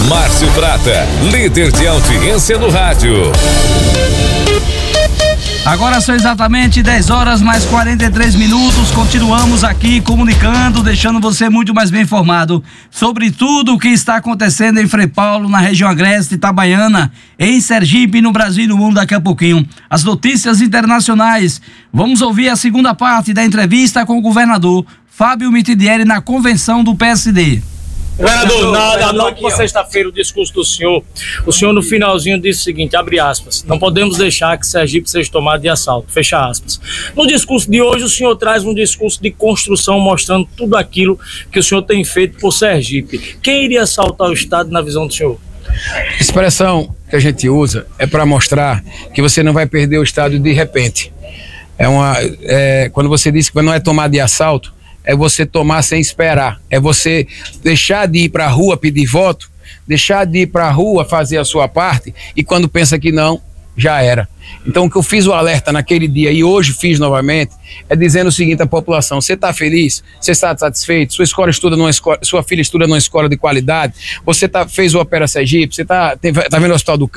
Márcio Prata, líder de audiência no rádio. Agora são exatamente 10 horas mais 43 minutos. Continuamos aqui comunicando, deixando você muito mais bem informado sobre tudo o que está acontecendo em Frei Paulo, na região agreste Itabaiana, em Sergipe, no Brasil e no mundo daqui a pouquinho. As notícias internacionais. Vamos ouvir a segunda parte da entrevista com o governador Fábio Mitidieri na convenção do PSD. Governador, na última sexta-feira, o discurso do senhor, o senhor no finalzinho disse o seguinte, abre aspas, não podemos deixar que Sergipe seja tomado de assalto, fecha aspas. No discurso de hoje, o senhor traz um discurso de construção mostrando tudo aquilo que o senhor tem feito por Sergipe. Quem iria assaltar o Estado na visão do senhor? A expressão que a gente usa é para mostrar que você não vai perder o Estado de repente. Quando você diz que não é tomado de assalto, é você tomar sem esperar, é você deixar de ir para a rua pedir voto, deixar de ir para a rua fazer a sua parte e quando pensa que não, já era. Então o que eu fiz o alerta naquele dia e hoje fiz novamente é dizendo o seguinte à população: você está feliz? Você está satisfeito? Sua filha estuda numa escola de qualidade? Você fez o Opera Sergipe? Você tá vendo o Hospital do Câncer?